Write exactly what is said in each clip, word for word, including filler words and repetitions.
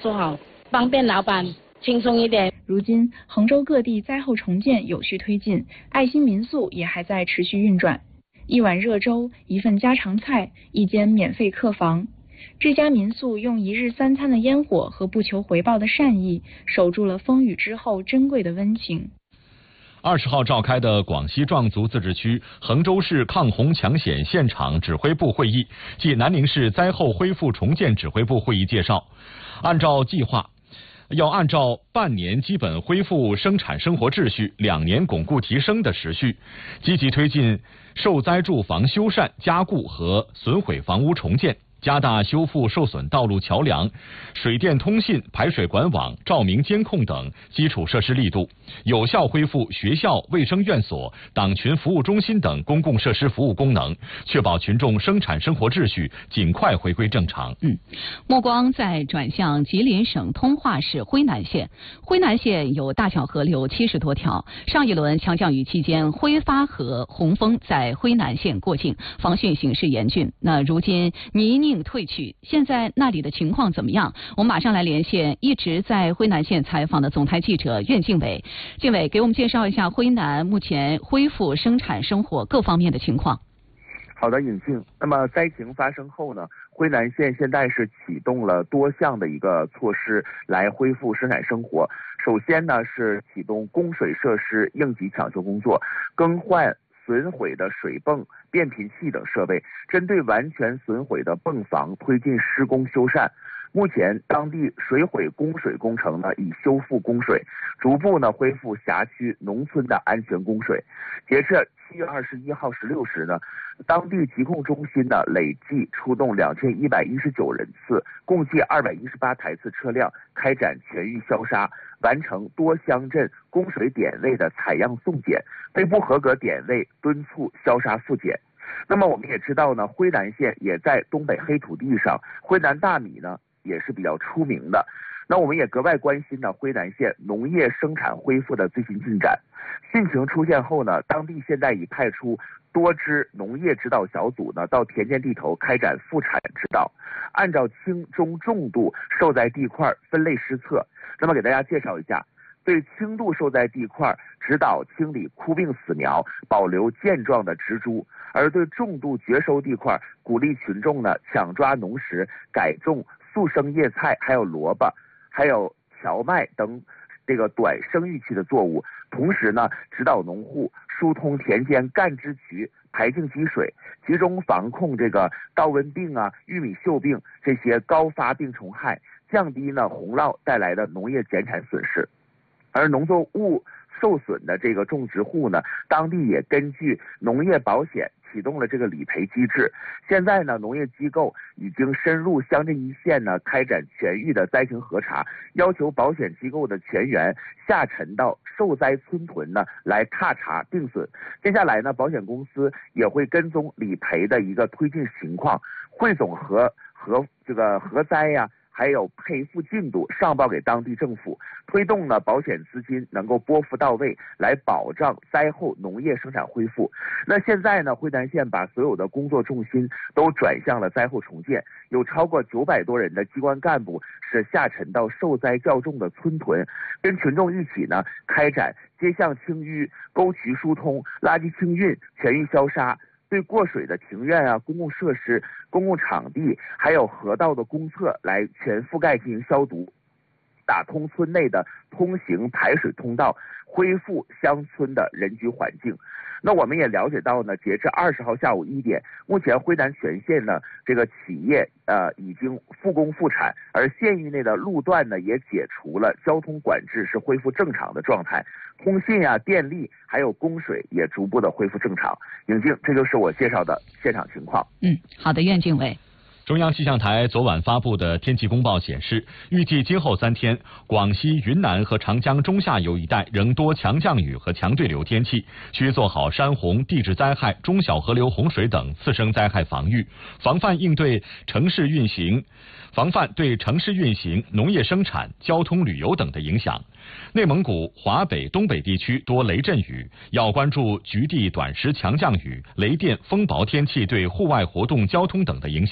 做好，方便老板轻松一点。 如今，杭州各地灾后重建有序推进，爱心民宿也还在持续运转。一碗热粥，一份家常菜，一间免费客房。这家民宿用一日三餐的烟火和不求回报的善意，守住了风雨之后珍贵的温情。 二十号召开的广西壮族自治区衡州市抗洪抢险现场指挥部会议暨南宁市灾后恢复重建指挥部会议介绍，按照计划，要按照半年基本恢复生产生活秩序、两年巩固提升的时序，积极推进受灾住房修缮、加固和损毁房屋重建，加大修复受损道路桥梁、水电通信、排水管网、照明监控等基础设施力度，有效恢复学校、卫生院所、党群服务中心等公共设施服务功能，确保群众生产生活秩序尽快回归正常。 嗯，目光再转向吉林省通化市辉南县。辉南县有大小河流七十多条，上一轮强降雨期间，辉发河洪峰在辉南县过境，防汛形势严峻。那如今泥泞退去，现在那里的情况怎么样？我们马上来连线一直在辉南县采访的总台记者苑敬伟。敬伟，给我们介绍一下辉南目前恢复生产生活各方面的情况。 好的，尹静。那么灾情发生后呢，辉南县现在是启动了多项的一个措施来恢复生产生活。首先呢是启动供水设施应急抢修工作，更换损毁的水泵、变频器等设备，针对完全损毁的泵房推进施工修缮。目前，当地水毁供水工程呢已修复供水，逐步呢恢复辖区农村的安全供水。截至七月二十一号十六时呢，当地疾控中心呢累计出动两千一百一十九人次，共计二百一十八台次车辆，开展全域消杀，完成多乡镇供水点位的采样送检，对不合格点位敦促消杀复检。那么我们也知道呢，辉南县也在东北黑土地上，辉南大米呢也是比较出名的。那我们也格外关心呢辉南县农业生产恢复的最新进展。汛情出现后呢，当地现在已派出多支农业指导小组呢到田间地头开展复产指导，按照轻中重度受灾地块分类施策。那么给大家介绍一下，对轻度受灾地块指导清理枯病死苗，保留健壮的植株；而对重度绝收地块，鼓励群众呢抢抓农时，改种速生叶菜，还有萝卜，还有荞麦等这个短生育期的作物。同时呢，指导农户疏通田间干支渠，排净积水，集中防控这个稻瘟病啊、玉米锈病这些高发病虫害，降低呢洪涝带来的农业减产损失。而农作物受损的这个种植户呢，当地也根据农业保险启动了这个理赔机制。现在呢，农业机构已经深入乡镇一线呢，开展全域的灾情核查，要求保险机构的全员下沉到受灾村屯呢来踏查定损。接下来呢，保险公司也会跟踪理赔的一个推进情况，汇总核核这个核灾呀、啊。还有赔付进度上报给当地政府，推动呢保险资金能够拨付到位，来保障灾后农业生产恢复。那现在呢，辉南县把所有的工作重心都转向了灾后重建，有超过九百多人的机关干部是下沉到受灾较重的村屯，跟群众一起呢开展街巷清淤、沟渠疏通、垃圾清运、全域消杀。对过水的庭院啊、公共设施、公共场地，还有河道的公厕来全覆盖进行消毒，打通村内的通行排水通道，恢复乡村的人居环境。那我们也了解到呢，截至二十号下午一点，目前辉南全县呢这个企业呃已经复工复产，而县域内的路段呢也解除了交通管制，是恢复正常的状态。通信啊、电力还有供水也逐步的恢复正常。尹静，这就是我介绍的现场情况。 嗯，好的，苑敬伟。 中央气象台昨晚发布的天气公报显示，预计今后三天，广西、云南和长江中下游一带仍多强降雨和强对流天气，需做好山洪、地质灾害、中小河流洪水等次生灾害防御，防范应对城市运行。防范对城市运行、农业生产、交通旅游等的影响。内蒙古、华北、东北地区多雷阵雨，要关注局地短时强降雨、雷电、风雹天气对户外活动、交通等的影响。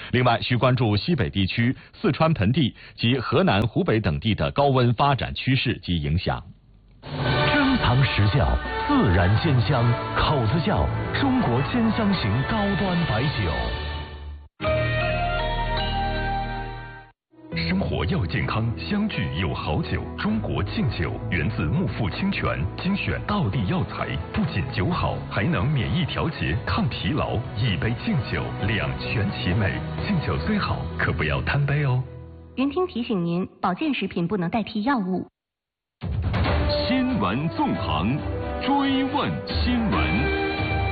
另外，需关注西北地区、四川盆地及河南、湖北等地的高温发展趋势及影响。 珍藏实窖，自然鲜香，口子窖，中国鲜香型高端白酒。生活要健康，相聚有好酒。中国劲酒源自木富清泉，精选道地药材，不仅酒好，还能免疫调节、抗疲劳。一杯劲酒，两全其美。劲酒虽好，可不要贪杯哦。 云听提醒您，保健食品不能代替药物。 新闻纵横，追问新闻。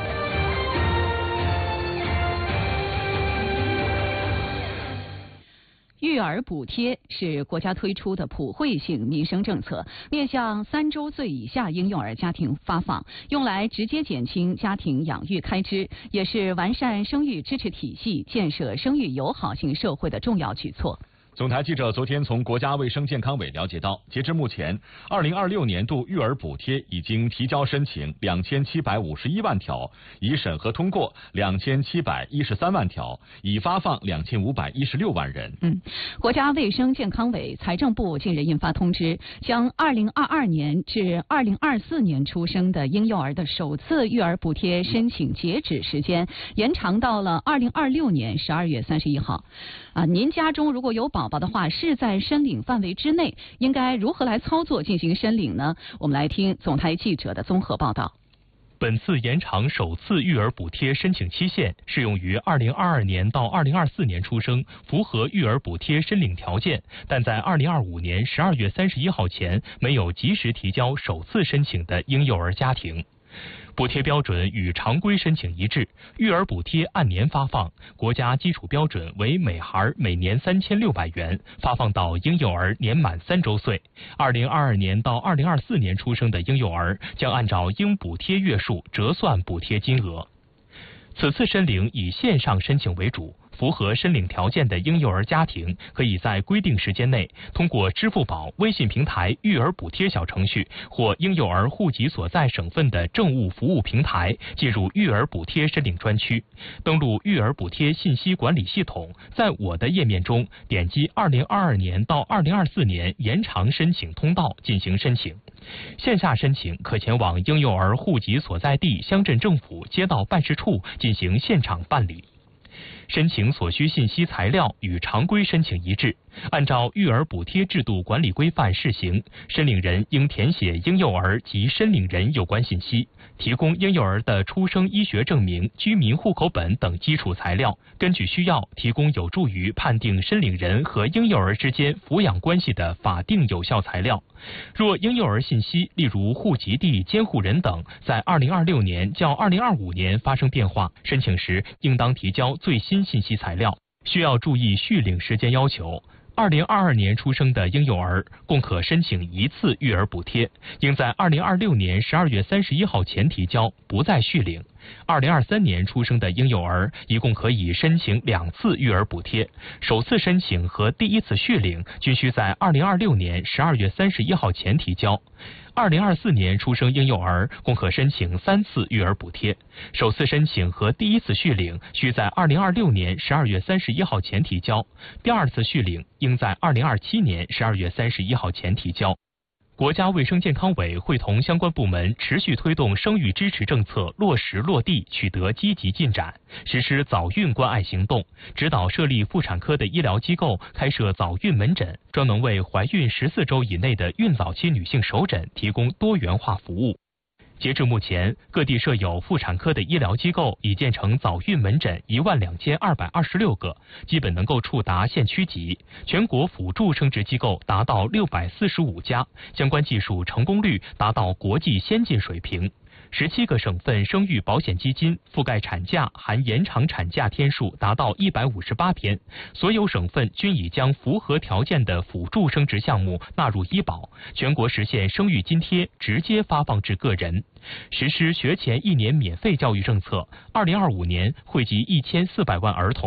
育儿补贴是国家推出的普惠性民生政策，面向三周岁以下婴幼儿家庭发放，用来直接减轻家庭养育开支，也是完善生育支持体系、建设生育友好型社会的重要举措。 总台记者昨天从国家卫生健康委了解到，截至目前，二零二六年度育儿补贴已经提交申请两千七百五十一万条，已审核通过两千七百一十三万条，已发放两千五百一十六万人。 嗯，国家卫生健康委、财政部近日印发通知，将二零二二年至二零二四年出生的婴幼儿的首次育儿补贴申请截止时间延长到了二零二六年十二月三十一号。啊，您家中如果有宝宝的话，是在申领范围之内，应该如何来操作进行申领呢？我们来听总台记者的综合报道。 本次延长首次育儿补贴申请期限，适用于二零二二年到二零二四年出生、符合育儿补贴申领条件，但在二零二五年十二月三十一号前没有及时提交首次申请的婴幼儿家庭。补贴标准与常规申请一致，育儿补贴按年发放，国家基础标准为每孩每年三千六百元，发放到婴幼儿年满三周岁。二零二二年到二零二四年出生的婴幼儿将按照应补贴月数折算补贴金额。此次申领以线上申请为主。符合申领条件的婴幼儿家庭，可以在规定时间内通过支付宝、微信平台育儿补贴小程序或婴幼儿户籍所在省份的政务服务平台进入育儿补贴申领专区，登录育儿补贴信息管理系统，在我的页面中点击二零二二年到二零二四年延长申请通道进行申请。线下申请可前往婴幼儿户籍所在地乡镇政府街道办事处进行现场办理。申请所需信息材料与常规申请一致，按照育儿补贴制度管理规范试行，申领人应填写婴幼儿及申领人有关信息，提供婴幼儿的出生医学证明、居民户口本等基础材料，根据需要提供有助于判定申领人和婴幼儿之间抚养关系的法定有效材料。若婴幼儿信息，例如户籍地、监护人等，在二零二六年较二零二五年发生变化，申请时应当提交最新信息材料。需要注意续领时间要求。二零二二年出生的婴幼儿共可申请一次育儿补贴，应在二零二六年十二月三十一号前提交，不再续领。二零二三年出生的婴幼儿一共可以申请两次育儿补贴，首次申请和第一次续领均需在二零二六年十二月三十一号前提交。二零二四年出生婴幼儿共可申请三次育儿补贴，首次申请和第一次续领需在二零二六年十二月三十一号前提交，第二次续领应在二零二七年十二月三十一号前提交。国家卫生健康委会同相关部门持续推动生育支持政策落实落地取得积极进展，实施早孕关爱行动，指导设立妇产科的医疗机构开设早孕门诊，专门为怀孕十四周以内的孕早期女性首诊提供多元化服务。截至目前，各地设有妇产科的医疗机构已建成早孕门诊一万两千二百二十六个，基本能够触达县区级。全国辅助生殖机构达到六百四十五家，相关技术成功率达到国际先进水平。十七个省份生育保险基金覆盖产假含延长产假天数达到一百五十八天，所有省份均已将符合条件的辅助生殖项目纳入医保，全国实现生育津贴直接发放至个人。实施学前一年免费教育政策，二零二五年惠及一千四百万儿童。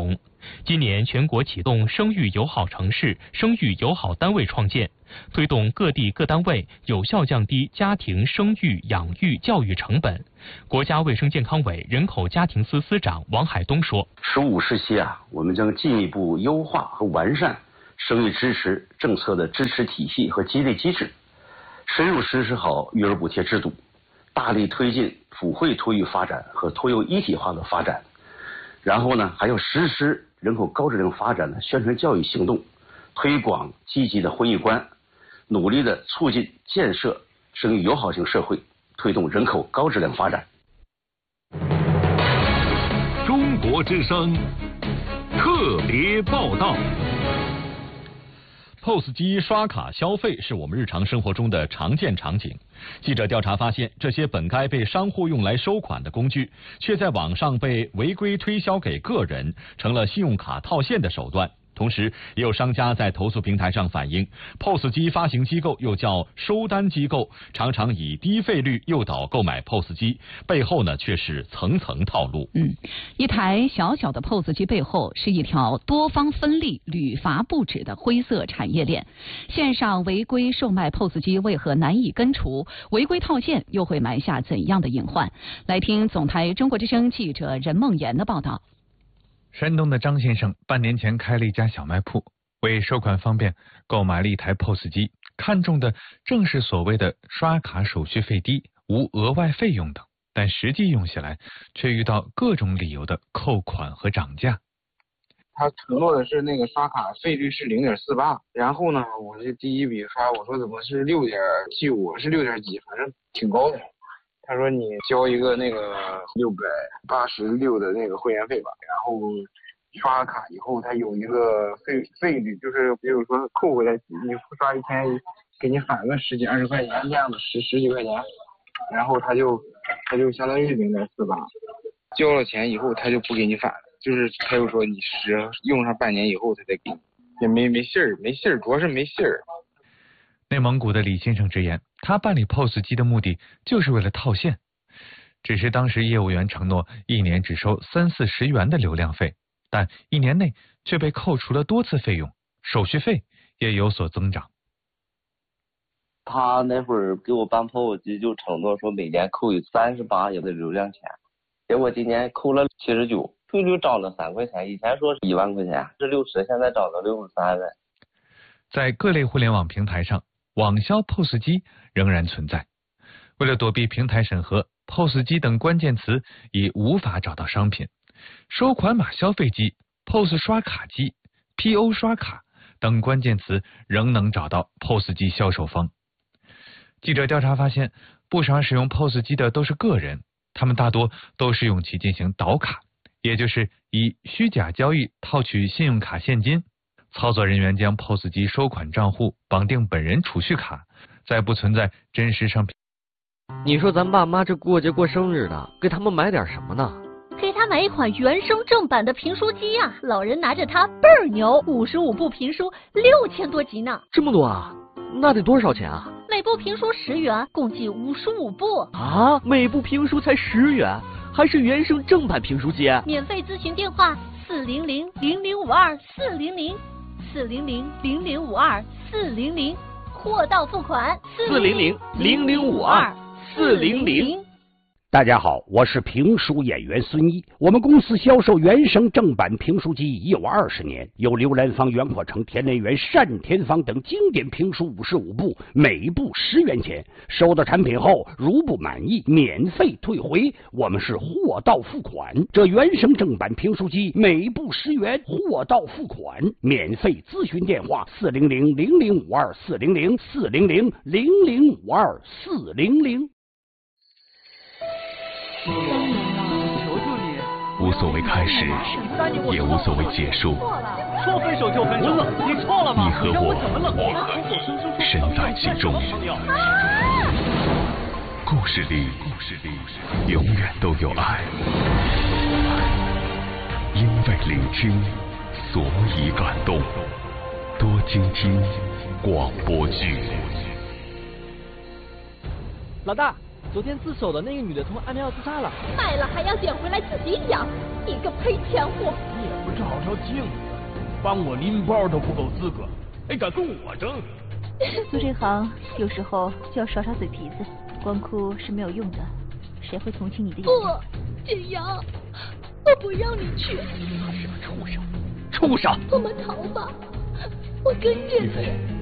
今年全国启动生育友好城市、生育友好单位创建，推动各地各单位有效降低家庭生育、养育、教育成本。国家卫生健康委人口家庭司司长王海东说：“ 十五时期啊，我们将进一步优化和完善生育支持政策的支持体系和激励机制，深入实施好育儿补贴制度，大力推进普惠托育发展和托幼一体化的发展。然后呢，还要实施人口高质量发展的宣传教育行动，推广积极的婚育观，努力的促进建设生育友好型社会，推动人口高质量发展。” 中国之声特别报道。 P O S 机刷卡消费是我们日常生活中的常见场景。记者调查发现，这些本该被商户用来收款的工具，却在网上被违规推销给个人，成了信用卡套现的手段。同时，也有商家在投诉平台上反映 ，P O S 机发行机构又叫收单机构，常常以低费率诱导购买 P O S 机，背后呢却是层层套路。 嗯，一台小小的 P O S 机背后是一条多方分立、屡罚不止的灰色产业链。线上违规售卖 P O S 机为何难以根除？违规套现又会埋下怎样的隐患？来听总台中国之声记者任梦妍的报道。 山东的张先生半年前开了一家小卖铺，为收款方便，购买了一台 P O S 机，看中的正是所谓的刷卡手续费低、无额外费用等，但实际用起来却遇到各种理由的扣款和涨价。 他承诺的是那个刷卡费率是零点四八，然后呢，我这第一笔刷，我说怎么是六点七五，是六点几，反正挺高的。他说你交一个那个六百八十六的那个会员费吧，然后刷卡以后他有一个费费率，就是比如说扣回来，你刷一天给你返个十几二十块钱这样的，十十几块钱，然后他就他就相当于零点四八，交了钱以后他就不给你返了，就是他又说你使用上半年以后他再给你，也没没信儿，没信儿，主要是没信儿。 内蒙古的李先生直言，他办理 P O S 机的目的就是为了套现，只是当时业务员承诺一年只收三四十元的流量费，但一年内却被扣除了多次费用，手续费也有所增长。 他那会儿给我办 P O S 机就承诺说每年扣有三十八元的流量钱，结果今年扣了七十九，费率涨了三块钱，以前说是一万块钱是六十，现在涨到六十三了。 在各类互联网平台上，网销 P O S 机仍然存在。为了躲避平台审核， P O S 机等关键词已无法找到商品。收款码消费机、P O S 刷卡机、P O 刷卡等关键词仍能找到 P O S 机销售方。记者调查发现，不少使用 P O S 机的都是个人，他们大多都是用其进行倒卡，也就是以虚假交易套取信用卡现金。操作人员将 P O S 机收款账户绑定本人储蓄卡，在不存在真实商品。 你说咱爸妈这过节过生日的，给他们买点什么呢？ 给他买一款原声正版的评书机呀、啊，老人拿着它倍儿牛，五十五部评书，六千多集呢。 这么多啊？那得多少钱啊？ 每部评书十元，共计五十五部。 啊，每部评书才十元，还是原声正版评书机？ 免费咨询电话：四零零零零五二四零零。四零零零零五二四零零，货到付款。 四零零零零五二四零零。 大家好，我是评书演员孙一。我们公司销售原声正版评书机已有二十年，有刘兰芳、袁阔成、田连元、单田芳等经典评书五十五部，每部十元钱。收到产品后，如不满意，免费退回。我们是货到付款。这原声正版评书机每部十元，货到付款，免费咨询电话：四零零零零五二四零零四零零零零五二四零零。 无所谓开始，也无所谓结束。 说分手就分手，你错了吗？ 你和我，我和你，身在其中。故事里，故事里永远都有爱。因为聆听，所以感动。多倾听广播剧。 老大。 昨天自首的那个女的通安眠药自杀了， 卖了还要捡回来自己养，你个赔钱货！ 你也不照照镜子，帮我拎包都不够资格，还敢跟我争？ 做这行有时候就要耍耍嘴皮子，光哭是没有用的，谁会同情你的眼泪？ 不，景阳，我不让你去。 他是个畜生，畜生！ 我们逃吧，我跟着你。